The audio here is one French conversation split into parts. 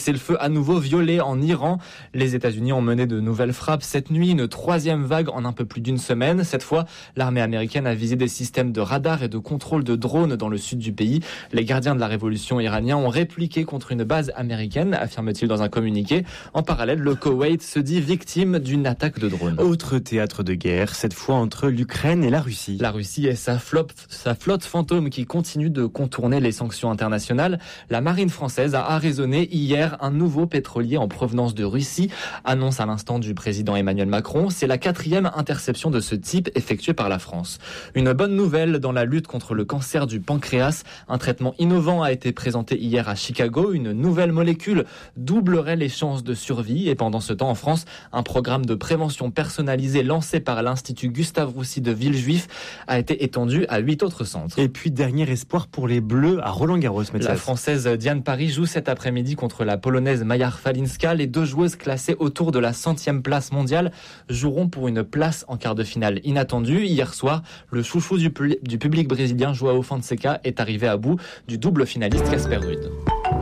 cessez-le-feu à nouveau violé en Iran. Les États-Unis ont mené de nouvelles frappes cette nuit, une troisième vague en un peu plus d'une semaine. Cette fois, l'armée américaine a visé des systèmes de radar et de contrôle de drones dans le sud du pays. Les gardiens de la révolution iraniens ont répliqué contre une base américaine, affirme-t-il dans un communiqué. En parallèle, le Koweït se dit victime d'une attaque de drone. Autre théâtre de guerre, cette fois entre l'Ukraine et la Russie. La Russie et sa flotte fantôme qui continue de contourner les sanctions internationales. La marine française a arraisonné hier un nouveau pétrolier en provenance de Russie, annonce à l'instant du président Emmanuel Macron. C'est la 4e interception de ce type effectuée par la France. Une bonne nouvelle dans la lutte contre le cancer du pancréas. Un traitement innovant a été présenté hier à Chicago. Une nouvelle molécule doublerait les chances de survie. Et pendant ce temps, en France, un programme de prévention personnalisé lancé par l'Institut Gustave Roussy de Villejuif a été étendu à 8 autres centres. Et puis, dernier espoir pour les Bleus à Roland-Garros. La Française Diane Paris joue cet après-midi contre la Polonaise Maja Falinska. Les deux joueuses classées autour de la 100e place mondiale joueront pour une place en quart de finale inattendue. Hier soir, le chouchou du public brésilien João Fonseca est arrivé à bout du double finaliste Casper Ruud.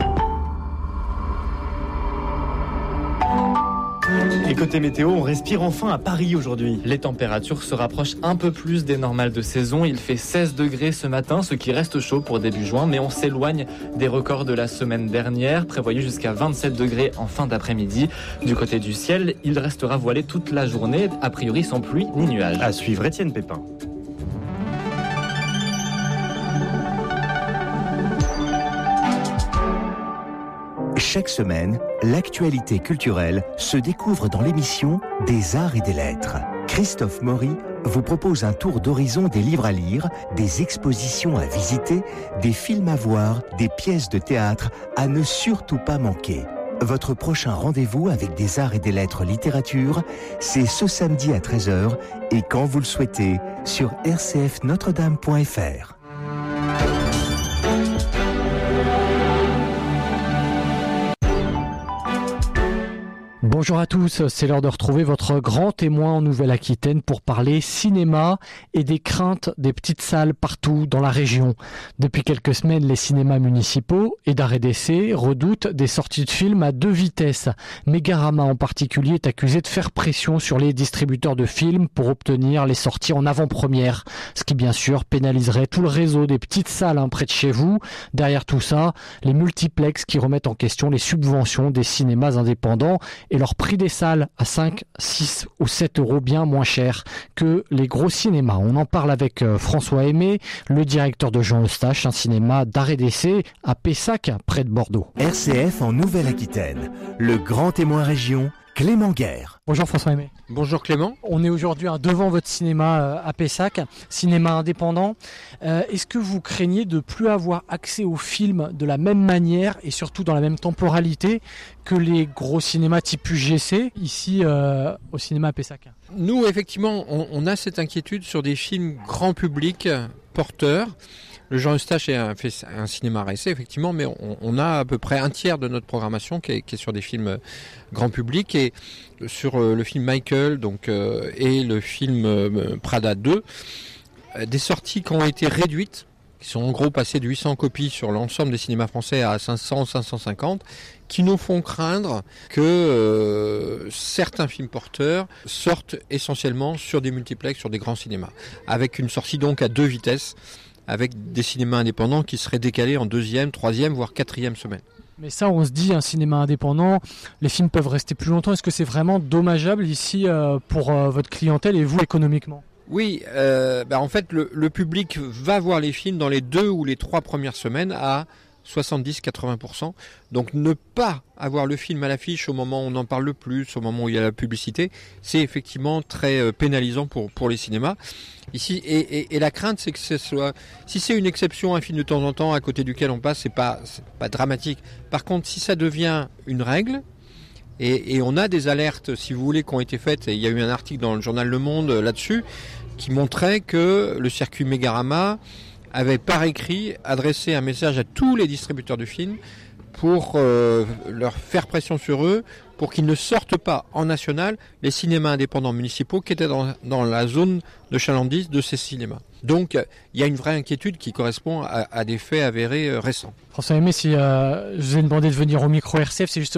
Et côté météo, on respire enfin à Paris aujourd'hui. Les températures se rapprochent un peu plus des normales de saison. Il fait 16 degrés ce matin, ce qui reste chaud pour début juin, mais on s'éloigne des records de la semaine dernière, prévoyé jusqu'à 27 degrés en fin d'après-midi. Du côté du ciel, il restera voilé toute la journée, a priori sans pluie ni nuages. À suivre, Étienne Pépin. Chaque semaine, l'actualité culturelle se découvre dans l'émission Des Arts et des Lettres. Christophe Maury vous propose un tour d'horizon des livres à lire, des expositions à visiter, des films à voir, des pièces de théâtre à ne surtout pas manquer. Votre prochain rendez-vous avec Des Arts et des Lettres littérature, c'est ce samedi à 13h et quand vous le souhaitez sur rcfnotredame.fr. Bonjour à tous, c'est l'heure de retrouver votre grand témoin en Nouvelle-Aquitaine pour parler cinéma et des craintes des petites salles partout dans la région. Depuis quelques semaines, les cinémas municipaux et d'arrêt d'essai redoutent des sorties de films à 2 vitesses. Megarama en particulier est accusé de faire pression sur les distributeurs de films pour obtenir les sorties en avant-première, ce qui bien sûr pénaliserait tout le réseau des petites salles près de chez vous. Derrière tout ça, les multiplexes qui remettent en question les subventions des cinémas indépendants et leur prix des salles à 5, 6 ou 7 euros bien moins cher que les gros cinémas. On en parle avec François Aimé, le directeur de Jean Eustache, un cinéma d'arrêt d'essai à Pessac, près de Bordeaux. RCF en Nouvelle-Aquitaine, le grand témoin région, Clément Guerre. Bonjour François Aimé. Bonjour Clément. On est aujourd'hui devant votre cinéma à Pessac, cinéma indépendant. Est-ce que vous craignez de plus avoir accès aux films de la même manière et surtout dans la même temporalité que les gros cinémas type UGC ici au cinéma à Pessac? Nous, effectivement, on a cette inquiétude sur des films grand public porteurs. Le Jean Eustache fait un cinéma à essai, effectivement, mais on a à peu près un tiers de notre programmation qui est sur des films grand public. Et sur le film Michael et le film Prada 2, des sorties qui ont été réduites, qui sont en gros passées de 800 copies sur l'ensemble des cinémas français à 500, 550, qui nous font craindre que certains films porteurs sortent essentiellement sur des multiplexes, sur des grands cinémas, avec une sortie donc à 2 vitesses, avec des cinémas indépendants qui seraient décalés en 2e, 3e, voire 4e semaine. Mais ça, on se dit, un cinéma indépendant, les films peuvent rester plus longtemps. Est-ce que c'est vraiment dommageable ici pour votre clientèle et vous économiquement ? Oui, en fait, le public va voir les films dans les 2 ou les 3 premières semaines à 70-80%. Donc ne pas avoir le film à l'affiche au moment où on en parle le plus, au moment où il y a la publicité, c'est effectivement très pénalisant pour les cinémas. Ici, et la crainte, c'est que ce soit, si c'est une exception, un film de temps en temps à côté duquel on passe, c'est pas dramatique. Par contre, si ça devient une règle, et on a des alertes, si vous voulez, qui ont été faites, et il y a eu un article dans le journal Le Monde là-dessus, qui montrait que le circuit Megarama avait par écrit adressé un message à tous les distributeurs de films pour leur faire pression sur eux pour qu'ils ne sortent pas en national les cinémas indépendants municipaux qui étaient dans la zone de chalandise de ces cinémas. Donc il y a une vraie inquiétude qui correspond à des faits avérés récents. François Aimé, si je vous ai demandé de venir au micro RCF, c'est justement